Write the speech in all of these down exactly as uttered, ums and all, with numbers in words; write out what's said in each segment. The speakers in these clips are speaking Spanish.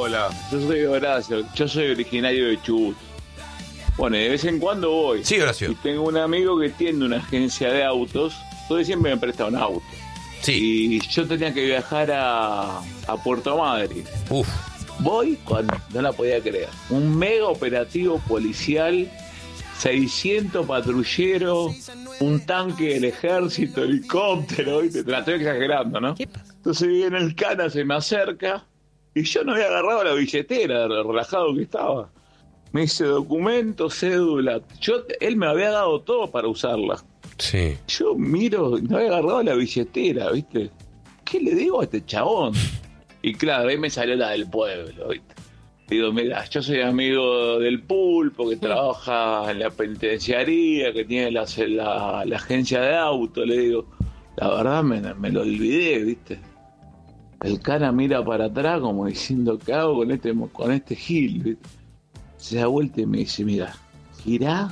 Hola, yo soy Horacio, yo soy originario de Chubut. Bueno, de vez en cuando voy. Sí, Horacio. Y tengo un amigo que tiene una agencia de autos, entonces siempre me presta un auto. Sí. Y yo tenía que viajar a, a Puerto Madryn. Uf. Voy cuando no la podía creer. Un mega operativo policial, seiscientos patrulleros, un tanque del ejército, helicóptero, ¿viste? Te la estoy exagerando, ¿no? Entonces viene el cana, se me acerca y yo no había agarrado la billetera, relajado que estaba. Me dice documento, cédula. Yo, él me había dado todo para usarla. Sí. Yo miro, no había agarrado la billetera, ¿viste? ¿Qué le digo a este chabón? Y claro, ahí me salió la del pueblo, ¿viste? Digo, mira, yo soy amigo del Pulpo, que trabaja en la penitenciaría, que tiene la, la, la agencia de auto. Le digo, la verdad me, me lo olvidé, ¿viste? El cara mira para atrás como diciendo, ¿qué hago con este, con este gil? ¿Viste? Se da vuelta y me dice, mira, girá,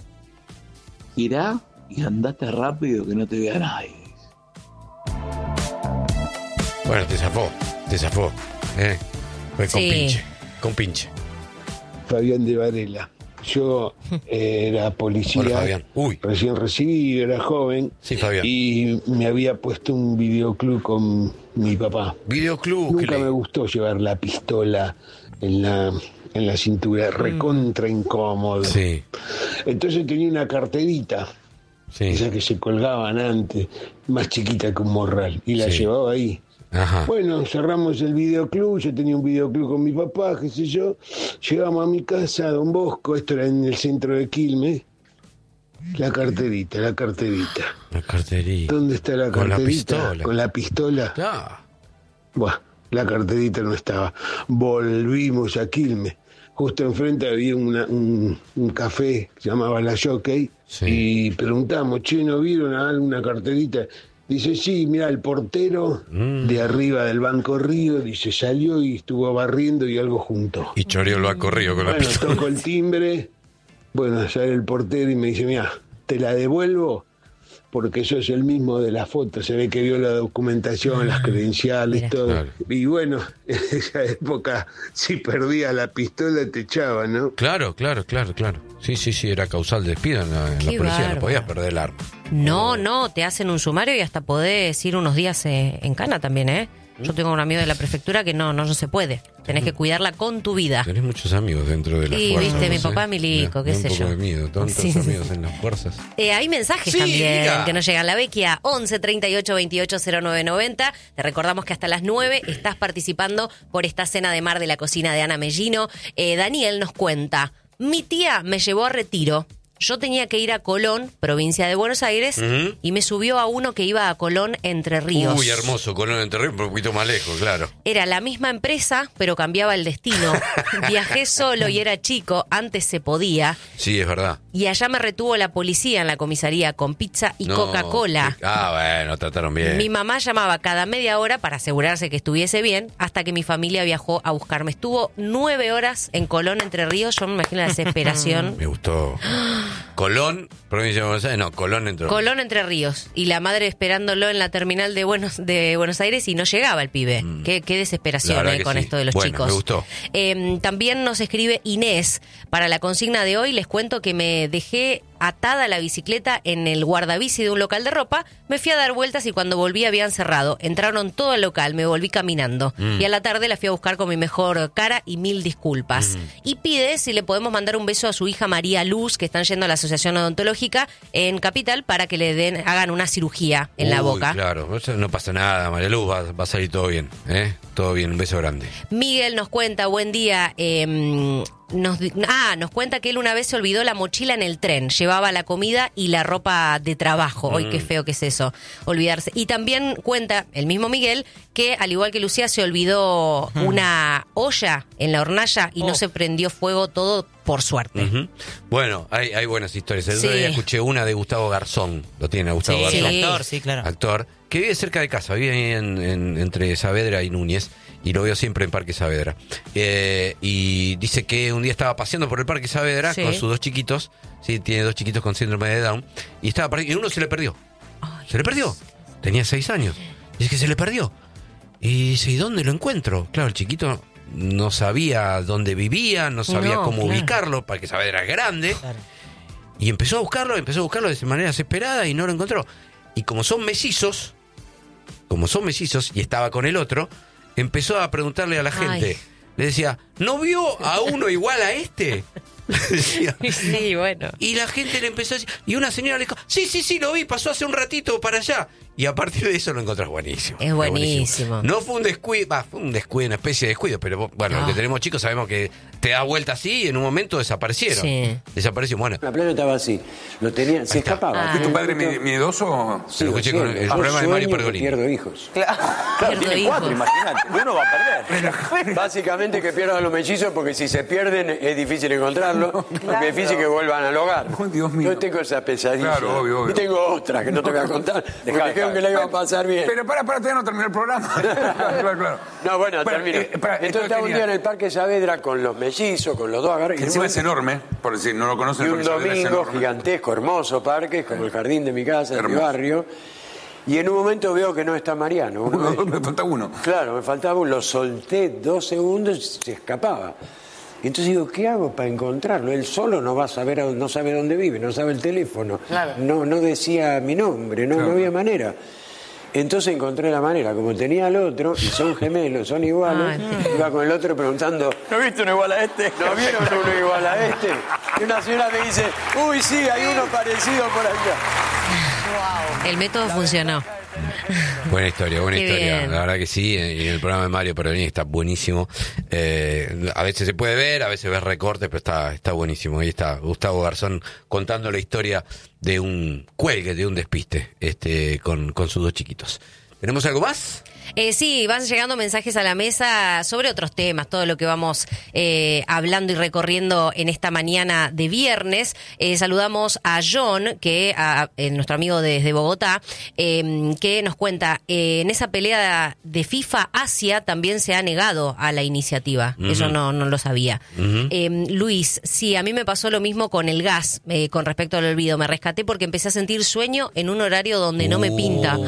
girá y andate rápido que no te vea nadie. Bueno, te zafó, te zafó. ¿eh? Fue con Sí. pinche, con pinche. Fabián de Varela. Yo era policía, Hola, Fabián. Uy. recién recibido, era joven. Sí, Fabián. Y me había puesto un videoclub con mi papá. Videoclub. Nunca ¿qué le- me gustó llevar la pistola en la, en la cintura, recontra incómodo. Sí, Entonces tenía una carterita, sí. esas que se colgaban antes, más chiquita que un morral, y la Sí. llevaba ahí. Ajá. Bueno, cerramos el videoclub, yo tenía un videoclub con mi papá, qué sé yo. Llegamos a mi casa, Don Bosco, esto era en el centro de Quilmes. La carterita, la carterita. La cartería. ¿Dónde está la Con la carterita? pistola. Con la pistola. Claro. Buah, la carterita no estaba. Volvimos a Quilmes. Justo enfrente había una- un, un café que se llamaba La Jockey. Sí. Y preguntamos, che, ¿no vieron a alguna carterita? Dice, sí, mira, el portero Mm. de arriba del Banco Río, dice, salió y estuvo barriendo y algo junto. Y Choreo lo ha corrido con la Bueno, pistola. toco el timbre, bueno, sale el portero y me dice, mira, te la devuelvo porque sos el mismo de la foto, se ve que vio la documentación, las credenciales, Mira. todo. Claro. Y bueno, en esa época, si perdías la pistola te echaban, ¿no? Claro, claro, claro, claro. Sí, sí, sí, era causal de despido en la, en la Qué policía. bárbaro. No podías perder el arma. No, no, te hacen un sumario y hasta podés ir unos días eh, en cana también, ¿eh? Yo tengo un amigo de la prefectura que no, no, no se puede. Tenés que cuidarla con tu vida. Tenés muchos amigos dentro de las Sí, fuerzas. viste, no mi sé. papá es milico, Me da- qué me da sé un yo. poco de miedo, tantos Sí, sí, amigos sí. en las fuerzas. Eh, hay mensajes Sí, también diga. que nos llegan. La Vecchia, once treinta y ocho veintiocho cero nueve noventa. Te recordamos que hasta las nueve estás participando por esta cena de mar de la cocina de Ana Mellino. Eh, Daniel nos cuenta, mi tía me llevó a Retiro. Yo tenía que ir a Colón, provincia de Buenos Aires, Ujú. y me subió a uno que iba a Colón, Entre Ríos. Uy, hermoso, Colón Entre Ríos, pero un poquito más lejos, claro. Era la misma empresa, pero cambiaba el destino. Viajé solo y era chico, antes se podía. Sí, es verdad. Y allá me retuvo la policía en la comisaría con pizza y No, Coca-Cola. que- Ah, bueno, trataron bien. Mi mamá llamaba cada media hora para asegurarse que estuviese bien, hasta que mi familia viajó a buscarme. Estuvo nueve horas en Colón, Entre Ríos. Yo me imagino la desesperación. Me gustó. Colón, provincia de Buenos Aires, no, Colón Entre Ríos. Colón, Entre Ríos. Y la madre esperándolo en la terminal de Buenos, de Buenos Aires y no llegaba el pibe. Qué, qué La desesperación verdad eh, que con sí. esto de los Bueno, chicos. me gustó. Eh, también nos escribe Inés. Para la consigna de hoy les cuento que me dejé atada la bicicleta en el guardabici de un local de ropa, me fui a dar vueltas y cuando volví habían cerrado. Entraron todo el local, me volví caminando. Mm. Y a la tarde la fui a buscar con mi mejor cara y mil disculpas. Y pide si le podemos mandar un beso a su hija María Luz, que están yendo a la Asociación Odontológica en Capital para que le den hagan una cirugía en la Uy, boca. Claro, eso no pasa nada, María Luz, va, va a salir todo bien, ¿eh? Todo bien, un beso grande. Miguel nos cuenta, buen día, eh, nos, di- ah, nos cuenta que él una vez se olvidó la mochila en el tren, llevaba la comida y la ropa de trabajo. Hoy qué feo que es eso, olvidarse. Y también cuenta el mismo Miguel que al igual que Lucía se olvidó una olla en la hornalla y Oh. no se prendió fuego todo por suerte. Ujú. Bueno, hay, hay buenas historias. El otro Sí. día escuché una de Gustavo Garzón, lo tiene a Gustavo Sí, Garzón. Sí. actor, sí, claro. Actor, que vive cerca de casa, vive ahí en, en- entre Saavedra y Núñez, y lo veo siempre en Parque Saavedra. Eh, y dice que un día estaba paseando por el Parque Saavedra Sí. con sus dos chiquitos, sí, tiene dos chiquitos con síndrome de Down, y estaba perdi- y uno se le perdió. Ay, Se le perdió. Tenía seis años. Dice que se le perdió. Y dice, ¿y dónde lo encuentro? Claro, el chiquito no sabía dónde vivía, no sabía No, cómo claro. ubicarlo, para que Saavedra es grande. Claro. Y empezó a buscarlo, empezó a buscarlo de manera desesperada y no lo encontró. Y como son mellizos, como son mellizos, y estaba con el otro, empezó a preguntarle a la gente. Ay. Le decía, ¿no vio a uno igual a este? Le decía. Sí, bueno. Y la gente le empezó a decir, y una señora le dijo, sí, sí, sí, lo vi, pasó hace un ratito para allá. Y a partir de eso lo encontrás buenísimo. Es buenísimo. No fue un descuido, bah, fue un descuido, una especie de descuido, pero bueno, Ah. los que tenemos chicos sabemos que te da vuelta así y en un momento desaparecieron. Sí. Desapareció, bueno. La playa estaba así. Lo tenía, se está. escapaba. Ah. ¿Y tu padre mi- miedoso? Se lo escuché con el, el Yo programa de Mario sueño que Pergolini. pierdo hijos. Claro, Pierdo tiene cuatro, hijos. imagínate. Uno va a perder. Básicamente que pierdan los mellizos porque si se pierden es difícil encontrarlos, porque es difícil que vuelvan al hogar. Oh, Dios mío. Yo tengo esa pesadilla. Claro, obvio, obvio. Y tengo otra que no te voy a contar. Porque me dijeron que la iba a pasar bien. Pero para, para, todavía no terminó el programa. claro, claro, claro. No, bueno, Bueno, termino. eh, para, esto Entonces es estaba un día genial. en el Parque Saavedra con los mellizos, con los dos agarrados. Que encima es enorme, por decir, no lo Y conocen. un porque Saavedra es domingo enorme. gigantesco, hermoso parque, como el jardín de mi casa, de mi Hermoso. barrio. Y en un momento veo que no está Mariano. uno de Uno, ellos. me falta uno. Claro, me faltaba uno, lo solté dos segundos y se escapaba. Y entonces digo, ¿qué hago para encontrarlo? Él solo no va a saber, a- no sabe dónde vive, no sabe el teléfono. Claro. No, no decía mi nombre, no, Claro. no había manera. Entonces encontré la manera, como tenía al otro, y son gemelos, son iguales, iba con el otro preguntando, ¿No viste uno igual a este? ¿no vieron uno igual a este? Y una señora me dice, uy, sí, hay uno parecido por allá. El método funcionó. Buena historia, buena Qué historia. bien. La verdad que sí, y en el programa de Mario Pergolini está buenísimo. Eh, a veces se puede ver, a veces ves recortes, pero está, está buenísimo. Ahí está Gustavo Garzón contando la historia de un cuelgue, de un despiste, este, con, con sus dos chiquitos. ¿Tenemos algo más? Eh, sí, van llegando mensajes a la mesa sobre otros temas, todo lo que vamos eh, hablando y recorriendo en esta mañana de viernes. Eh, saludamos a John, que a, eh, nuestro amigo desde Bogotá, eh, que nos cuenta, eh, en esa pelea de FIFA Asia también se ha negado a la iniciativa. Ujú. Eso no, no lo sabía. Ujú. Eh, Luis, sí, a mí me pasó lo mismo con el gas, eh, con respecto al olvido. Me rescaté porque empecé a sentir sueño en un horario donde no me pinta.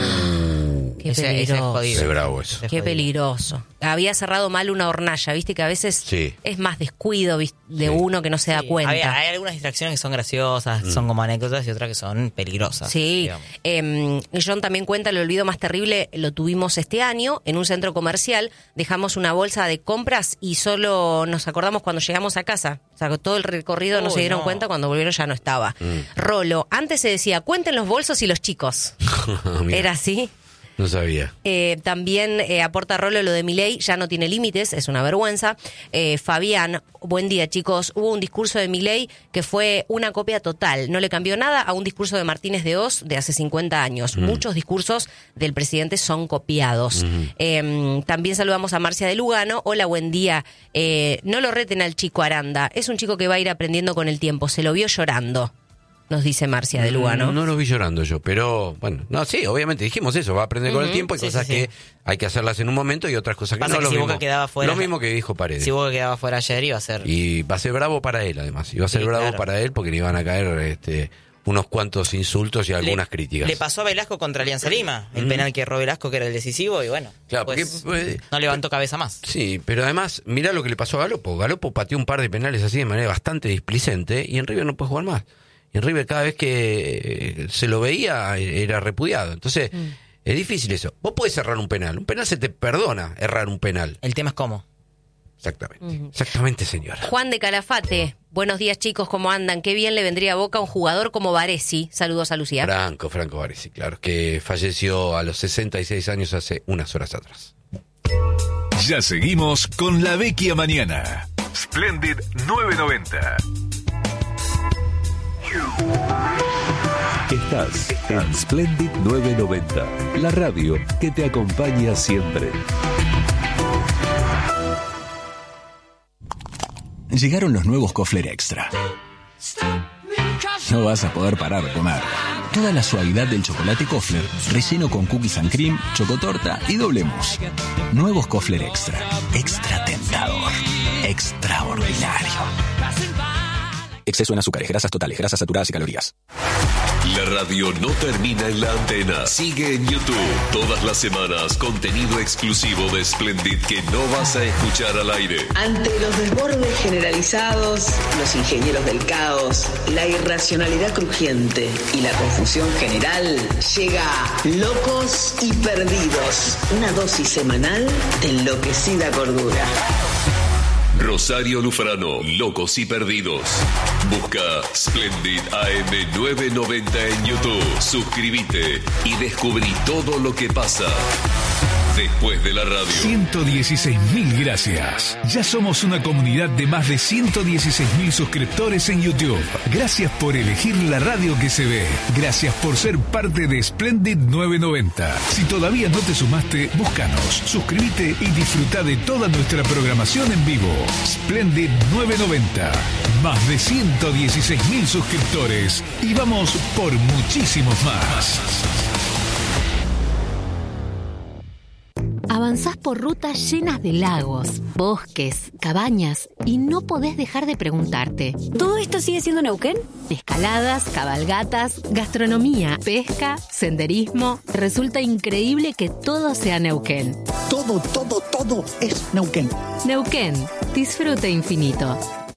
Qué Ese- ese es peligroso. jodido. Qué bravo eso. Qué peligroso. Había cerrado mal una hornalla, viste que a veces Sí. es más descuido vis- de Sí. uno que no se da Sí, cuenta. había- hay algunas distracciones que son graciosas, son como anécdotas, y otras que son peligrosas. Sí, digamos. eh, John también cuenta el olvido más terrible, lo tuvimos este año en un centro comercial, dejamos una bolsa de compras y solo nos acordamos cuando llegamos a casa. O sea, todo el recorrido no Uy, se dieron no. cuenta, cuando volvieron ya no estaba. Rolo, antes se decía, cuenten los bolsos y los chicos. Mira, ¿Era así? no sabía. Eh, también eh, aporta Rolo lo de Milei, ya no tiene límites, es una vergüenza. Eh, Fabián, buen día chicos, hubo un discurso de Milei que fue una copia total, no le cambió nada a un discurso de Martínez de Oz de hace cincuenta años. Muchos discursos del presidente son copiados. Eh, también saludamos a Marcia de Lugano, hola, buen día. Eh, no lo reten al chico Aranda, es un chico que va a ir aprendiendo con el tiempo, se lo vio llorando, nos dice Marcia de Lugano. No, no lo vi llorando yo, pero bueno, no, sí, obviamente dijimos eso, va a aprender con el tiempo, hay Sí, cosas sí, que sí. hay que hacerlas en un momento y otras cosas que Pasa no. que Lo si mismo, Boca quedaba fuera- lo mismo que dijo Paredes. Si Boca quedaba fuera ayer, iba a ser... Y va a ser bravo para él, además. Y va a ser Sí, bravo claro. para él porque le iban a caer este, unos cuantos insultos y algunas le, críticas. Le pasó a Velasco contra Alianza Lima, el penal que erró Velasco, que era el decisivo, y bueno, Claro, pues, porque, eh, no levantó cabeza más. Sí, pero además, mirá lo que le pasó a Galopo. Galopo pateó un par de penales así de manera bastante displicente y en River no puede jugar más. Y en River cada vez que eh, se lo veía eh, era repudiado. Entonces, es difícil eso. Vos podés errar un penal. Un penal se te perdona errar un penal. El tema es cómo. Exactamente. Exactamente, señora. Juan de Calafate, buenos días chicos, ¿cómo andan? Qué bien le vendría a Boca un jugador como Baresi. Saludos a Lucía. Franco, Franco Baresi, claro, que falleció a los sesenta y seis años hace unas horas atrás. Ya seguimos con La Vecchia Mañana. Splendid nueve noventa. Estás en Splendid nueve noventa, la radio que te acompaña siempre. Llegaron los nuevos Kofler Extra. No vas a poder parar de comer. Toda la suavidad del chocolate Kofler, relleno con cookies and cream, chocotorta y doble mousse. Nuevos Kofler Extra. Extra tentador. Extraordinario. Exceso en azúcares, grasas totales, grasas saturadas y calorías. La radio no termina en la antena. Sigue en YouTube. Todas las semanas, contenido exclusivo de Splendid que no vas a escuchar al aire. Ante los desbordes generalizados, los ingenieros del caos, la irracionalidad crujiente y la confusión general, llega Locos y Perdidos. Una dosis semanal de enloquecida cordura. Rosario Lufrano, Locos y Perdidos. Busca Splendid A M novecientos noventa en YouTube. Suscríbete y descubrí todo lo que pasa después de la radio. ciento dieciséis mil gracias. Ya somos una comunidad de más de ciento dieciséis mil suscriptores en YouTube. Gracias por elegir la radio que se ve. Gracias por ser parte de Splendid novecientos noventa. Si todavía no te sumaste, búscanos, suscríbete y disfruta de toda nuestra programación en vivo. Splendid novecientos noventa. Más de ciento dieciséis mil suscriptores. Y vamos por muchísimos más. Avanzás por rutas llenas de lagos, bosques, cabañas y no podés dejar de preguntarte: ¿todo esto sigue siendo Neuquén? Escaladas, cabalgatas, gastronomía, pesca, senderismo. Resulta increíble que todo sea Neuquén. Todo, todo, todo es Neuquén. Neuquén, disfrute infinito.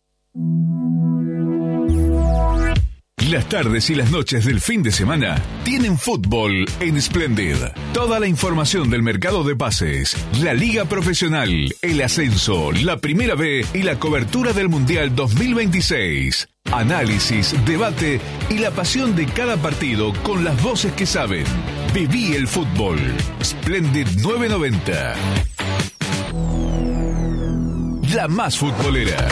Las tardes y las noches del fin de semana tienen fútbol en Splendid. Toda la información del mercado de pases, la liga profesional, el ascenso, la primera B y la cobertura del Mundial dos mil veintiséis. Análisis, debate y la pasión de cada partido con las voces que saben. Viví el fútbol. Splendid novecientos noventa. La más futbolera.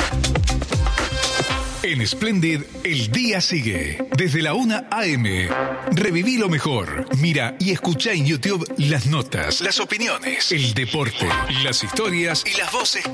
En Splendid, el día sigue. Desde la una a eme. Reviví lo mejor. Mira y escucha en YouTube las notas, las opiniones, el deporte, las historias y las voces